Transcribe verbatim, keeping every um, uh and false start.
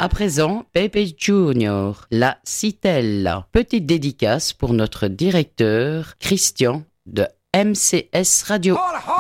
À présent, Pepe Junior, la Citella. Petite dédicace pour notre directeur Christian de M C S Radio. Hola,